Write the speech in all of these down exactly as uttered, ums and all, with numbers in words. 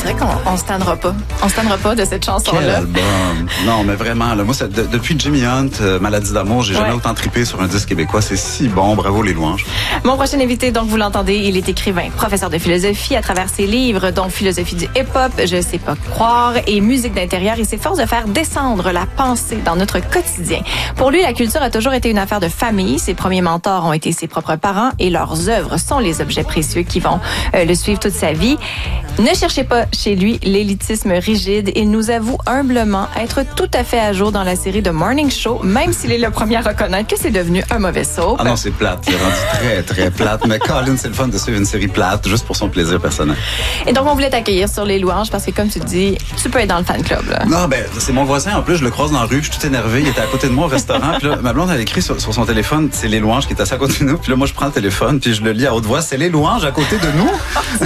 dirait qu'on on se tannera pas. On se tannera pas de cette chanson-là. Quel album! Non, mais vraiment, là, moi, ça, de, depuis Jimmy Hunt, euh, Maladie d'amour, j'ai jamais ouais. autant trippé sur un disque québécois. C'est si bon. Bravo, les louanges. Mon prochain invité, donc, vous l'entendez, il est écrivain, professeur de philosophie à travers ses livres, dont Philosophie du hip-hop, Je sais pas croire et Musique d'intérieur. Il s'efforce de faire descendre la pensée dans notre quotidien. Pour lui, la culture a toujours été une affaire de famille. Ses premiers mentors ont été ses propres parents et leurs œuvres sont les objets précieux qui vont euh, le suivre toute sa vie. Ne cherchez pas chez lui l'élitisme rigide. Il nous avoue humblement être tout à fait à jour dans la série de Morning Show, même s'il est le premier à reconnaître que c'est devenu un mauvais soap. Ah non, c'est plate. C'est rendu très, très plate. Mais Colin, c'est le fun de suivre une série plate, juste pour son plaisir personnel. Et donc, on voulait t'accueillir sur les louanges parce que, comme tu dis, tu peux être dans le fan club. Là. Non, ben, c'est mon voisin. En plus, je le croise dans la rue. Je suis tout énervé. Il était à côté de moi au restaurant. Puis là, ma blonde, elle écrit sur, sur son téléphone, c'est les louanges qui est assis à côté de nous. Puis là, moi, je prends le téléphone, puis je le lis à haute voix. C'est les louanges à côté de nous.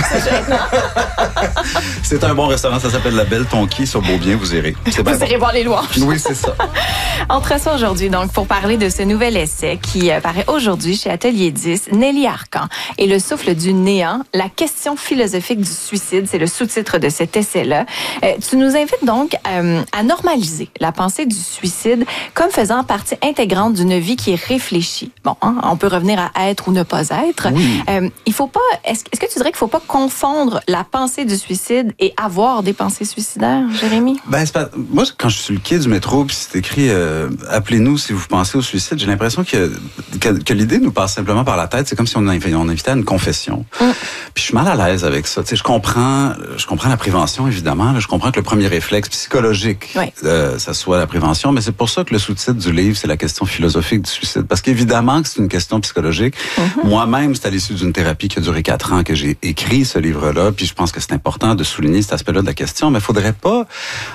C'est un bon restaurant. Ça s'appelle La Belle Tonki sur Beaubien. Vous irez. C'est vous irez bon. voir les louanges. Oui, c'est ça. On te reçoit aujourd'hui, donc, pour parler de ce nouvel essai qui euh, paraît aujourd'hui chez Atelier dix, Nelly Arcan et le souffle du néant, la question philosophique du suicide, c'est le sous-titre de cet essai-là. Euh, tu nous invites donc euh, à normaliser la pensée du suicide comme faisant partie intégrante d'une vie qui est réfléchie. Bon, hein, on peut revenir à être ou ne pas être. Oui. Euh, il faut pas. Est-ce, est-ce que tu dirais qu'il faut pas confondre la pensée du suicide et avoir des pensées suicidaires, Jérémy? Ben, c'est pas, moi, quand je suis sur le quai du métro, puis c'est écrit euh, appelez-nous si vous pensez au suicide, j'ai l'impression que, que, que l'idée nous passe simplement par la tête. C'est comme si on, invitait, on invitait à une confession. Mm. Puis je suis mal à l'aise avec ça. Tu sais, je comprends, je comprends la prévention, évidemment. Là, je comprends que le premier réflexe psychologique, oui. euh, ça soit la prévention, mais c'est pour ça que le sous-titre du livre, c'est la question philosophique du suicide. Parce qu'évidemment que c'est une question psychologique. Mm-hmm. Moi-même, c'est à l'issue d'une thérapie qui a duré quatre ans que j'ai écrit ce livre-là. Puis je pense que c'est important de souligner cet aspect-là de la question. Mais il faudrait pas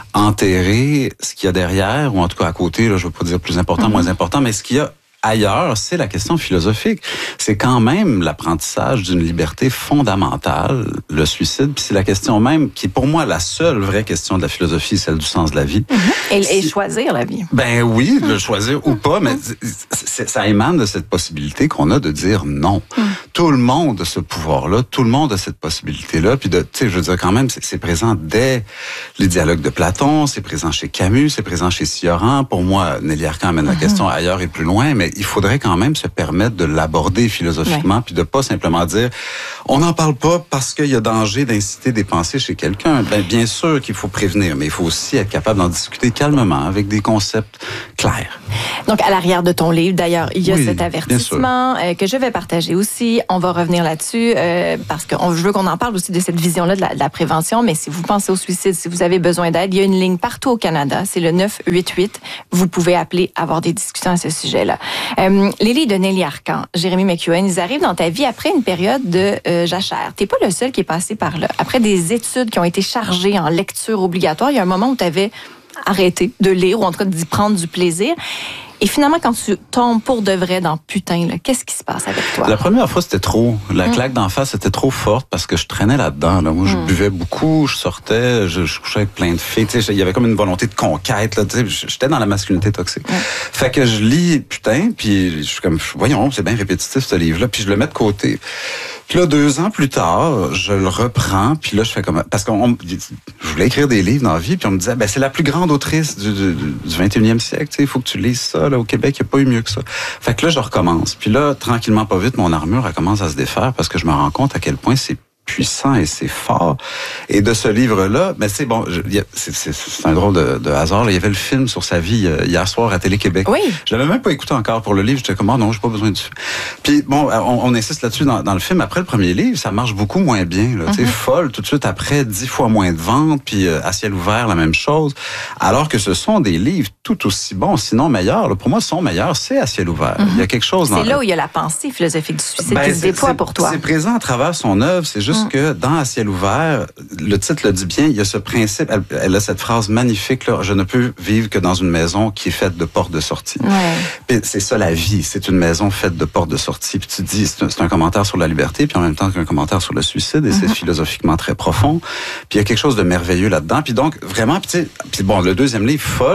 enterrer ce qu'il y a derrière, ou en tout cas à côté, là, je veux pas dire plus important, mm-hmm. moins important, mais ce qu'il y a ailleurs, c'est la question philosophique. C'est quand même l'apprentissage d'une liberté fondamentale, le suicide, puis c'est la question même qui est pour moi la seule vraie question de la philosophie, celle du sens de la vie. Mm-hmm. Et, et choisir la vie. Ben oui, le choisir ou pas, mais c'est, ça émane de cette possibilité qu'on a de dire non. Mm. Tout le monde a ce pouvoir-là, tout le monde a cette possibilité-là, puis de, tu sais, je veux dire quand même, c'est, c'est présent dès les dialogues de Platon, c'est présent chez Camus, c'est présent chez Sioran. Pour moi, Nelly Arcan amène la mm-hmm. question ailleurs et plus loin, mais il faudrait quand même se permettre de l'aborder philosophiquement, ouais. puis de pas simplement dire on n'en parle pas parce qu'il y a danger d'inciter des pensées chez quelqu'un. Ben, bien sûr qu'il faut prévenir, mais il faut aussi être capable d'en discuter calmement avec des concepts clairs. Donc, à l'arrière de ton livre, d'ailleurs, il y a oui, cet avertissement euh, que je vais partager aussi. On va revenir là-dessus euh, parce que je veux qu'on en parle aussi de cette vision-là de la, de la prévention. Mais si vous pensez au suicide, si vous avez besoin d'aide, il y a une ligne partout au Canada. C'est le neuf huit huit. Vous pouvez appeler, avoir des discussions à ce sujet-là. Euh, les livres de Nelly Arcan, Jérémy McEwen, ils arrivent dans ta vie après une période de euh, jachère. T'es pas le seul qui est passé par là. Après des études qui ont été chargées en lecture obligatoire, il y a un moment où tu avais arrêté de lire ou en tout cas d'y prendre du plaisir. Et finalement, quand tu tombes pour de vrai dans putain, là, qu'est-ce qui se passe avec toi? La première fois, c'était trop. La mmh. claque d'en face, c'était trop forte parce que je traînais là-dedans. Là. Moi, mmh. je buvais beaucoup, je sortais, je, je couchais avec plein de filles. Tu sais, il y avait comme une volonté de conquête. Là, tu sais, j'étais dans la masculinité toxique. Mmh. Fait que je lis putain, puis je suis comme, voyons, c'est bien répétitif ce livre-là, puis je le mets de côté. Puis là, deux ans plus tard, je le reprends, puis là, je fais comme... Parce que je voulais écrire des livres dans la vie, puis on me disait, ben c'est la plus grande autrice du, du, du vingt et unième siècle, tu sais, il faut que tu lises ça. Là, au Québec, il n'y a pas eu mieux que ça. Fait que là, je recommence. Puis là, tranquillement, pas vite, mon armure, elle commence à se défaire parce que je me rends compte à quel point c'est puissant et c'est fort. Et de ce livre-là, mais c'est bon, je, c'est, c'est, c'est un drôle de, de hasard. Là. Il y avait le film sur sa vie euh, hier soir à Télé-Québec. Oui. Je l'avais même pas écouté encore pour le livre. J'étais comme, oh non, j'ai pas besoin de ça. Puis bon, on, on insiste là-dessus dans, dans le film. Après le premier livre, ça marche beaucoup moins bien. Là. Mm-hmm. Tu sais, folle, tout de suite après, dix fois moins de ventes, puis euh, à ciel ouvert, la même chose. Alors que ce sont des livres tout aussi bons, sinon meilleurs. Là. Pour moi, sont meilleurs, c'est à ciel ouvert. Mm-hmm. Il y a quelque chose dans... C'est là où il y a la pensée philosophique du suicide ben, qui se déploie pour toi. C'est présent à travers son œuvre. C'est juste mm. que dans à ciel ouvert, le titre le dit bien, il y a ce principe, elle, elle a cette phrase magnifique, là, je ne peux vivre que dans une maison qui est faite de portes de sortie. Ouais. Puis c'est ça la vie, c'est une maison faite de portes de sortie. Puis tu te dis, c'est un, c'est un commentaire sur la liberté, puis en même temps qu'un commentaire sur le suicide, et mm-hmm. c'est philosophiquement très profond. Puis il y a quelque chose de merveilleux là-dedans. Puis donc, vraiment, puis, puis bon, le deuxième livre, Folle,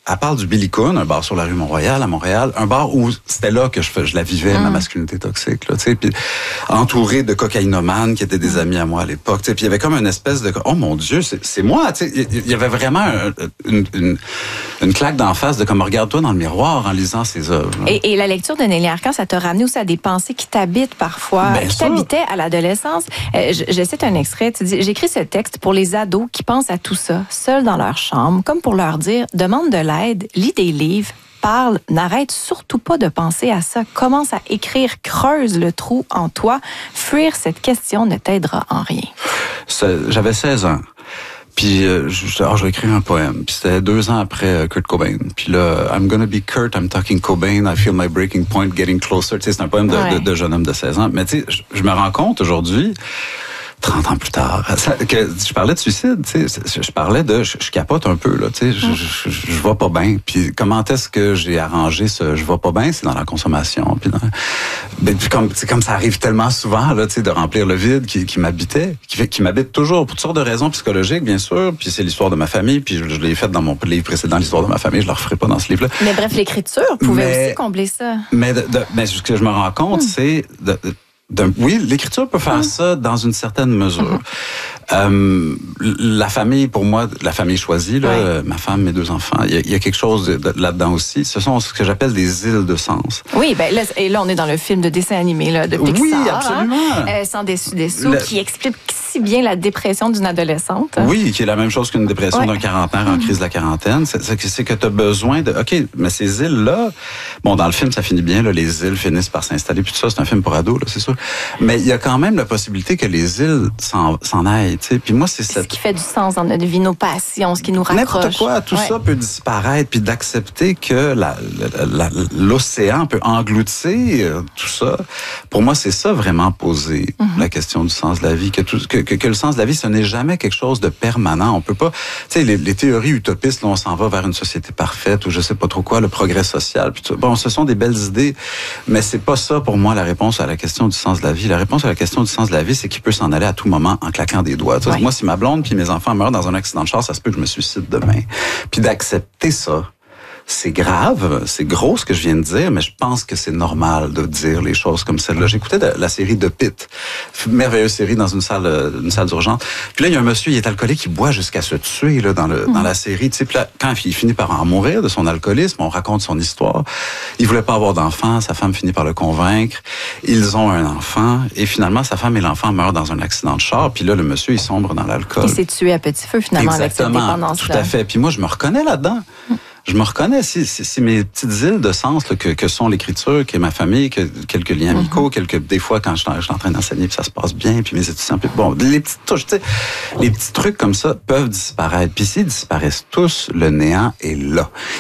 elle parle du Billy Coon, un bar sur la rue Mont-Royal, à Montréal, un bar où c'était là que je, je la vivais, mm. ma masculinité toxique, là, tu sais, puis entouré de cocaïnomanes qui étaient des mm. amis à moi à l'époque, tu sais, puis il y avait comme une espèce de, oh mon Dieu, c'est, c'est moi, tu sais, il y avait vraiment un, une, une, une claque d'en face de comme, regarde-toi dans le miroir en lisant ses œuvres. Et, et la lecture de Nelly Arcan, ça t'a ramené aussi à des pensées qui t'habitent parfois, ben qui ça. t'habitaient à l'adolescence. Euh, je, je cite un extrait, tu dis, j'écris ce texte pour les ados qui pensent à tout ça, seuls dans leur chambre, comme pour leur dire, demande de l'aide, lis des livres, parle, n'arrête surtout pas de penser à ça. Commence à écrire, creuse le trou en toi. Fuir cette question ne t'aidera en rien. C'est, j'avais seize ans. Puis euh, je, alors, je vais écrire un poème. Puis c'était deux ans après euh, Kurt Cobain. Puis là, I'm gonna be Kurt, I'm talking Cobain, I feel my breaking point getting closer. Tu sais, c'est un poème de, ouais. de, de jeune homme de seize ans. Mais tu sais, je, je me rends compte aujourd'hui, trente ans plus tard, que je parlais de suicide, tu sais, je parlais de, je, je capote un peu, là, tu sais, je, je, je, je vais pas bien. Puis comment est-ce que j'ai arrangé ce je vais pas bien, c'est dans la consommation. Puis, dans, ben, puis comme, c'est comme ça arrive tellement souvent, là, tu sais, de remplir le vide qui, qui m'habitait, qui, qui m'habite toujours pour toutes sortes de raisons psychologiques, bien sûr. Puis c'est l'histoire de ma famille, puis je, je l'ai fait dans mon livre précédent, l'histoire de ma famille, je le referai pas dans ce livre-là. Mais bref, l'écriture pouvait mais, aussi combler ça. Mais, de, de, mais ce que je me rends compte, hum. c'est de, de, D'un, oui, l'écriture peut faire mmh. ça dans une certaine mesure. Mmh. Euh, la famille, pour moi, la famille choisie, là, ouais. ma femme, mes deux enfants, il y, y a quelque chose de, de, là-dedans aussi. Ce sont ce que j'appelle des îles de sens. Oui, ben là, et là, on est dans le film de dessin animé là, de Pixar. Oui, absolument. Hein, euh, Sans dessus dessous, le... qui explique si bien la dépression d'une adolescente. Oui, qui est la même chose qu'une dépression ouais. d'un quarantenaire en mmh. crise de la quarantaine. C'est, c'est, c'est que tu as besoin de... OK, mais ces îles-là... Bon, dans le film, ça finit bien, là, les îles finissent par s'installer, puis tout ça, c'est un film pour ados, là, c'est sûr. Mais il y a quand même la possibilité que les îles s'en, s'en aillent, tu sais. Puis moi, c'est cette... ce qui fait du sens dans notre vie, nos passions, ce qui nous rapproche. N'importe quoi, tout ouais. ça peut disparaître, puis d'accepter que la, la, la, l'océan peut engloutir tout ça. Pour moi, c'est ça vraiment poser mm-hmm. la question du sens de la vie, que, tout, que, que, que le sens de la vie, ce n'est jamais quelque chose de permanent. On peut pas, tu sais, les, les théories utopistes, là, on s'en va vers une société parfaite ou je sais pas trop quoi, le progrès social. Puis tout. Bon, ce sont des belles idées, mais c'est pas ça pour moi la réponse à la question du sens de la vie. La réponse à la question du sens de la vie, c'est qu'il peut s'en aller à tout moment en claquant des doigts. Ouais. Moi, si ma blonde puis mes enfants meurent dans un accident de char, ça se peut que je me suicide demain. Puis d'accepter ça, c'est grave, c'est gros ce que je viens de dire, mais je pense que c'est normal de dire les choses comme celle-là. J'écoutais de, la série de Pitt, merveilleuse série dans une salle, une salle d'urgence. Puis là, il y a un monsieur, il est alcoolique, il boit jusqu'à se tuer là dans le mmh. dans la série. Tu sais, puis là, quand il finit par en mourir de son alcoolisme, on raconte son histoire. Il voulait pas avoir d'enfant, sa femme finit par le convaincre. Ils ont un enfant et finalement, sa femme et l'enfant meurent dans un accident de char. Puis là, le monsieur, il sombre dans l'alcool. Il s'est tué à petit feu finalement. Exactement, avec cette dépendance-là. Tout à fait. Puis moi, je me reconnais là-dedans. Mmh. Je me reconnais, si, si, si mes petites îles de sens là, que, que sont l'écriture, que ma famille, que quelques liens amicaux, mm-hmm. quelques des fois quand je, je suis en train d'enseigner puis ça se passe bien, puis mes étudiants, puis bon, les petites touches, tu sais, les petits trucs comme ça peuvent disparaître. Puis s'ils disparaissent tous, le néant est là.